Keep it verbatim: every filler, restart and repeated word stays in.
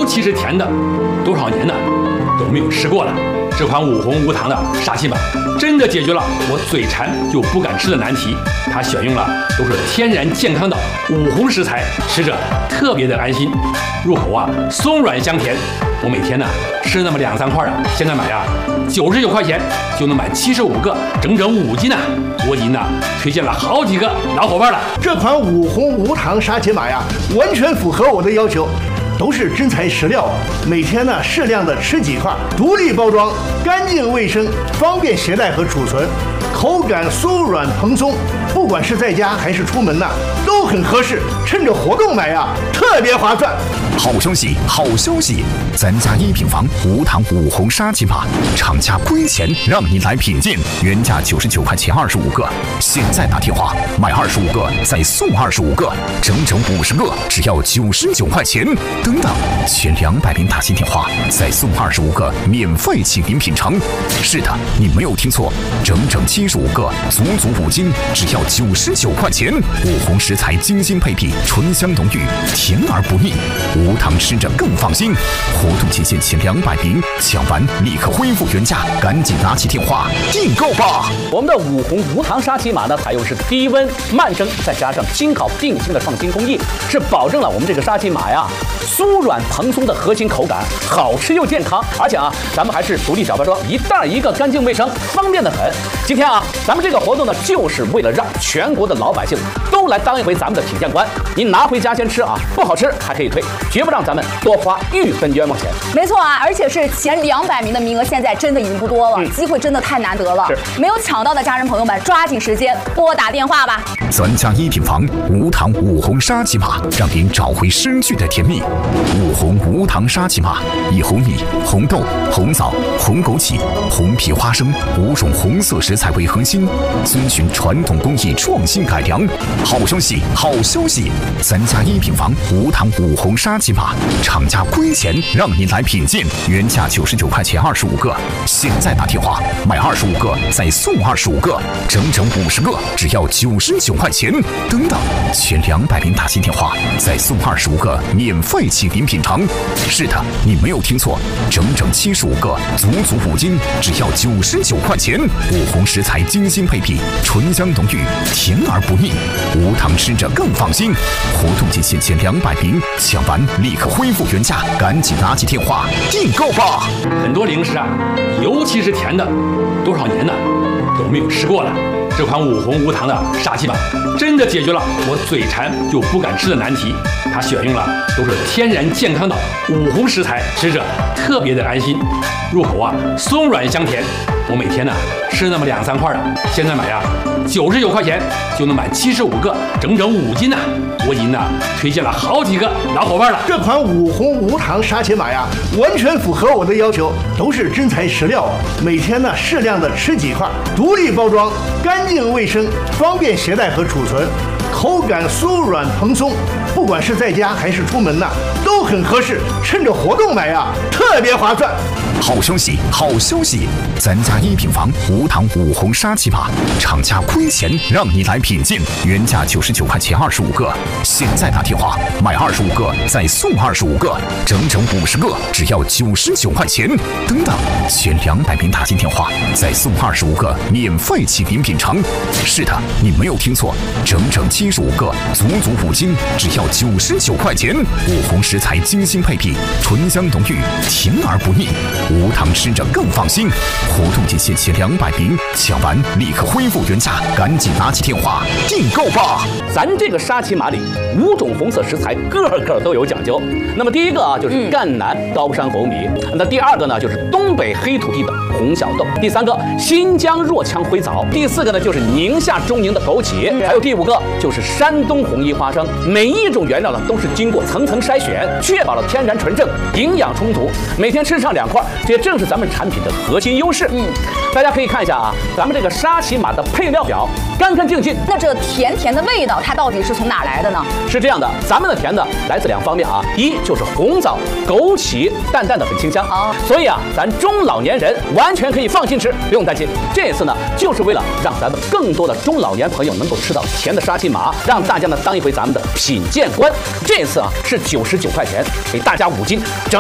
其是甜的，多少年呢都没有吃过了。这款五红无糖的沙琪玛真的解决了我嘴馋又不敢吃的难题。它选用了都是天然健康的五红食材，吃着特别的安心，入口啊松软香甜。我每天呢吃那么两三块啊，现在买啊九十九块钱就能买七十五个，整整五斤呢、啊。我已经呢推荐了好几个老伙伴了。 这款五红无糖沙琪玛呀，完全符合我的要求。都是真材实料，每天呢适量的吃几块，独立包装，干净卫生，方便携带和储存，口感酥软蓬松，不管是在家还是出门呢，都很合适。趁着活动买呀，特别划算。 好消息，好消息！咱家一品房无糖五红沙琪玛，厂家亏钱让你来品鉴，原价九十九块钱二十五个，现在打电话买二十五个再送二十五个，整整五十个，只要九十九块钱。等等，前两百名打进电话再送二十五个免费请您品尝。是的，你没有听错，整整七十五个，足足五斤，只要九十九块钱。五红食材精心配比，醇香浓郁，甜而不腻。无糖吃着更放心。活动期限前两百名，抢完立刻恢复原价，赶紧拿起电话订购吧！ 我们的五红无糖沙琪玛呢，采用是低温慢蒸，再加上精烤定性的创新工艺，是保证了我们这个沙琪玛呀酥软蓬松的核心口感，好吃又健康。而且啊，咱们还是独立小包装，一袋一个，干净卫生，方便的很。今天啊，咱们这个活动呢，就是为了让全国的老百姓都来当一回咱们的品鉴官。您拿回家先吃啊，不好吃还可以退，绝不让咱们多花一分冤枉钱。 没错啊，而且是前两百名的名额，现在真的已经不多了，嗯、机会真的太难得了。没有抢到的家人朋友们，抓紧时间拨打电话吧。 咱家一品房无糖五红沙琪玛，让您找回失去的甜蜜。五红无糖沙琪玛，以红米、红豆、红枣、红枸杞、红皮花生五种红色食材为核心，遵循传统工艺创新改良。好消息，好消息！咱家一品房无糖五红沙琪玛，厂家亏钱让您来品鉴，原价九十九块钱二十五个，现在打电话买二十五个再送二十五个，整整五十个，只要九十九块钱。等等，前两百名打进电话再送二十五个免费请您品尝。是的，你没有听错，整整七十五个，足足五斤，只要九十九块钱。五红食材精心配比，醇香浓郁，甜而不腻，无糖吃着更放心。活动期限前两百名，抢完立刻恢复原价，赶紧拿起电话订购吧！ 很多零食啊，尤其是甜的，多少年呢都没有吃过了。这款五红无糖的沙琪玛真的解决了我嘴馋又不敢吃的难题。它选用了都是天然健康的五红食材，吃着特别的安心，入口啊松软香甜。我每天呢吃那么两三块啊，现在买啊九十九块钱就能买七十五个，整整五斤呢、啊。我已经呢推荐了好几个老伙伴了。 这款五红无糖沙琪玛呀，完全符合我的要求，都是真材实料，每天呢适量的吃几块，独立包装，干净卫生，方便携带和储存，口感酥软蓬松，不管是在家还是出门呢，都很合适。趁着活动买呀，特别划算。 好消息，好消息！咱家一品房无糖五红沙琪玛，厂家亏钱让你来品鉴，原价九十九块钱二十五个，现在打电话买二十五个再送二十五个，整整五十个，只要九十九块钱。等等，前两百名打进电话再送二十五个免费请您品尝。是的，你没有听错，整整七十五个，足足五斤，只要九十九块钱。五红食材精心配比，醇香浓郁，甜而不腻。无糖吃着更放心。活动期限前两百名，抢完立刻恢复原价，赶紧拿起电话订购吧！ 咱这个沙琪玛里五种红色食材个个都有讲究。那么第一个啊就是赣南高山红米，那第二个呢就是东北黑土地的红小豆，第三个新疆若羌灰枣，第四个呢就是宁夏中宁的枸杞，还有第五个就是山东红衣花生。每一种原料呢都是经过层层筛选，确保了天然纯正、营养充足，每天吃上两块。这正是咱们产品的核心优势。嗯，大家可以看一下啊，咱们这个沙琪玛的配料表，干干净净。 那这甜甜的味道，它到底是从哪来的呢？ 是这样的，咱们的甜呢来自两方面啊，一就是红枣、枸杞，淡淡的很清香。哦，所以啊，咱中老年人完全可以放心吃，不用担心。这次呢，就是为了让咱们更多的中老年朋友能够吃到甜的沙琪玛，让大家呢当一回咱们的品鉴官。这次啊是九十九块钱，给大家五斤。整